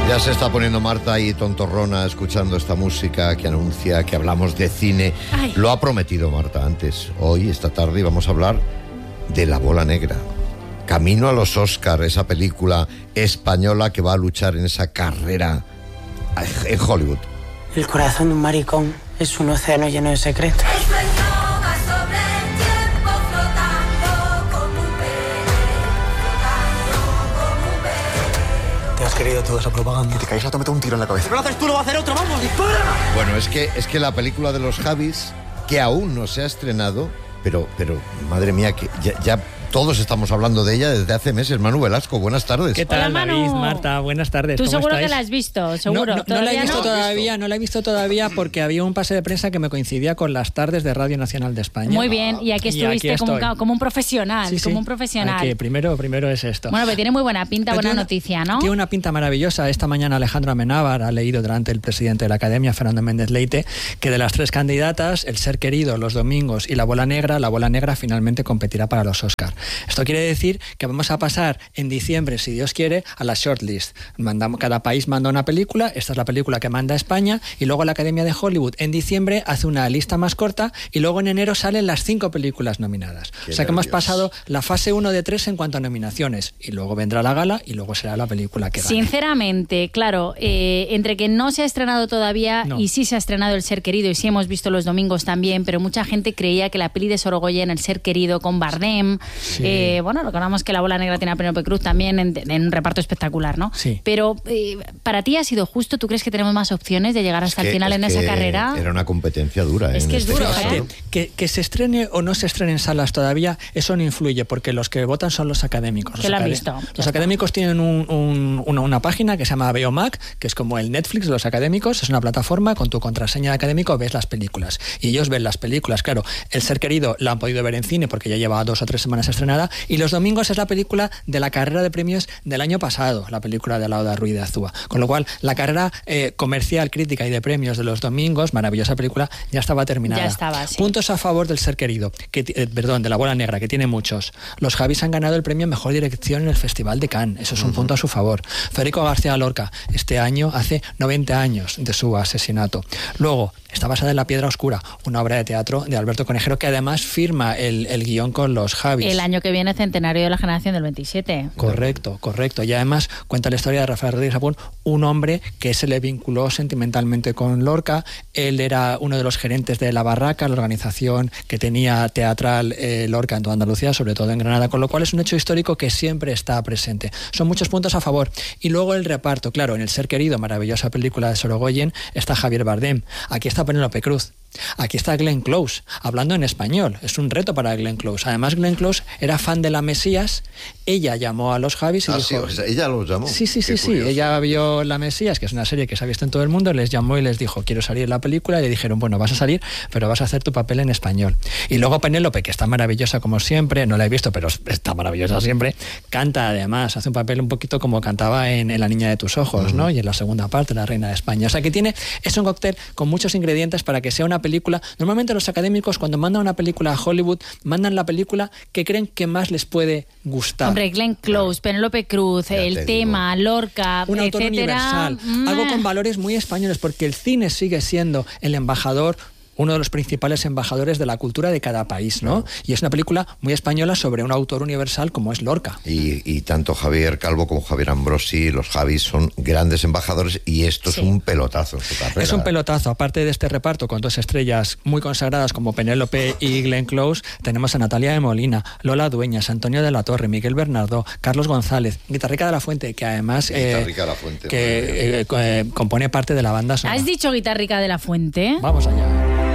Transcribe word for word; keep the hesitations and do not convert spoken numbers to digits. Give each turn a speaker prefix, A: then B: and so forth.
A: Ya se está poniendo Marta ahí tontorrona escuchando esta música que anuncia que hablamos de cine.
B: Ay.
A: Lo ha prometido Marta antes. Hoy, esta tarde, vamos a hablar de La Bola Negra. Camino a los Oscar, esa película española que va a luchar en esa carrera en Hollywood.
C: El corazón de un maricón es un océano lleno de secretos.
D: Te has querido toda esa propaganda.
E: Te caes, te meto un tiro en la cabeza.
D: Si no lo haces tú, lo va a hacer otro. ¡Vamos, dispara!
A: Bueno, es que, es que la película de los Javis, que aún no se ha estrenado, pero, pero madre mía, que ya, ya todos estamos hablando de ella desde hace meses. Manu Velasco, buenas tardes.
F: ¿Qué tal,
B: Hola, Manu.
F: David, Marta? Buenas tardes.
B: Tú
F: ¿Cómo
B: seguro
F: estáis?
B: que la has visto, seguro.
F: No, no, no la he
B: ¿Todavía
F: visto
B: no?
F: todavía, no la he visto todavía porque había un pase de prensa que me coincidía con las tardes de Radio Nacional de España.
B: Muy bien, y aquí
F: Y
B: estuviste
F: aquí
B: como, un,
F: estoy.
B: como un profesional,
F: Sí, sí.
B: como un profesional.
F: Aquí, primero, primero es esto.
B: Bueno, pero tiene muy buena pinta,
F: Pero
B: buena
F: tiene una-
B: noticia, ¿no?
F: Tiene una pinta maravillosa. Esta mañana Alejandro Amenábar ha leído delante del presidente de la Academia, Fernando Méndez Leite, que de las tres candidatas, El Ser Querido, Los Domingos y La Bola Negra, La Bola Negra finalmente competirá para los Oscar. Esto quiere decir que vamos a pasar en diciembre, si Dios quiere, a la shortlist. Mandamos, cada país manda una película, esta es la película que manda España, y luego la Academia de Hollywood en diciembre hace una lista más corta y luego en enero salen las cinco películas nominadas.
A: Qué
F: o sea que hemos
A: nervios.
F: pasado la fase uno de tres en cuanto a nominaciones, y luego vendrá la gala y luego será la película que gane.
B: Sinceramente, claro, eh, entre que no se ha estrenado todavía
F: No.
B: y sí se ha estrenado El Ser Querido y sí hemos visto Los Domingos también, pero mucha gente creía que la peli de Sorogoyen, El Ser Querido, con Bardem,
F: Sí.
B: eh, bueno, recordamos que La Bola Negra tiene a Penélope Cruz también en, en un reparto espectacular, ¿no?
F: Sí.
B: Pero eh, para ti ha sido justo, ¿tú crees que tenemos más opciones de llegar hasta
A: Es
B: el
A: que-
B: final
A: es
B: en esa
A: que
B: carrera?
A: Era una competencia dura.
B: Es
A: en
B: que es
A: este
B: duro,
A: caso,
B: ¿eh?
A: ¿no?
F: Que, que se estrene o no se estrene en salas todavía, eso no influye, porque los que votan son los académicos.
B: Que
F: Los
B: lo han
F: acad-
B: visto, ya
F: Los
B: está.
F: académicos tienen un- un- una, una página que se llama Beomac, que es como el Netflix de los académicos, es una plataforma, con tu contraseña de académico ves las películas. Y ellos ven las películas, claro. El Ser Querido la han podido ver en cine porque ya lleva dos o tres semanas estrenada, y Los Domingos es la película de la carrera de premios del año pasado, la película de Lauda Ruiz de Azúa. Con lo cual, la carrera eh, comercial, crítica y de premios de Los Domingos, maravillosa película, ya estaba terminada.
B: Ya estaba, sí.
F: Puntos a favor del Ser Querido, que, ti- eh, perdón, de La Bola Negra, que tiene muchos. Los Javis han ganado el premio Mejor Dirección en el Festival de Cannes, eso es un punto a su favor. Federico García Lorca, este año hace noventa años de su asesinato. Luego, está basada en La Piedra Oscura, una obra de teatro de Alberto Conejero, que además firma el, el guión con los Javis.
B: El año que viene, centenario de la generación del veintisiete.
F: Correcto, correcto. Y además cuenta la historia de Rafael Rodríguez Apun, un hombre que se le vinculó sentimentalmente con Lorca. Él era uno de los gerentes de La Barraca, la organización que tenía teatral eh, Lorca en toda Andalucía, sobre todo en Granada, con lo cual es un hecho histórico que siempre está presente. Son muchos puntos a favor. Y luego el reparto, claro, en El Ser Querido, maravillosa película de Sorogoyen, está Javier Bardem. Aquí está Penélope Cruz. Aquí está Glenn Close, hablando en español. Es un reto para Glenn Close. Además, Glenn Close era fan de La Mesías. Ella llamó a los Javis y
A: Ah,
F: dijo...
A: sí, o sea, ella los llamó.
F: Sí, sí, sí,
A: Qué
F: sí.
A: curioso.
F: Ella vio La Mesías, que es una serie que se ha visto en todo el mundo, les llamó y les dijo, quiero salir en la película, y le dijeron, bueno, vas a salir, pero vas a hacer tu papel en español. Y luego Penélope, que está maravillosa como siempre, no la he visto, pero está maravillosa siempre, canta además, hace un papel un poquito como cantaba en, en La Niña de tus ojos, ¿no? Y en la segunda parte, La Reina de España. O sea que tiene, es un cóctel con muchos ingredientes para que sea una película. Normalmente los académicos, cuando mandan una película a Hollywood, mandan la película que creen que más les puede gustar.
B: Hombre, Glenn Close, Penélope Cruz,
A: Ya te
B: el
A: digo.
B: tema, Lorca,
F: Un autor
B: etcétera.
F: universal,
B: Mm.
F: algo con valores muy españoles, porque el cine sigue siendo el embajador, uno de los principales embajadores de la cultura de cada país, ¿no? Y es una película muy española sobre un autor universal como es Lorca.
A: Y, y tanto Javier Calvo como Javier Ambrosi, los Javis, son grandes embajadores, y esto
B: Sí.
A: es un pelotazo en su carrera.
F: Es un pelotazo. Aparte de este reparto con dos estrellas muy consagradas como Penélope y Glenn Close, tenemos a Natalia de Molina, Lola Dueñas, Antonio de la Torre, Miguel Bernardo, Carlos González, Guitarrica de la Fuente, que además eh,
A: Guitarrica de la Fuente,
F: que eh, eh, compone parte de la banda sonora.
B: ¿Has dicho Guitarrica de la Fuente?
F: Vamos allá.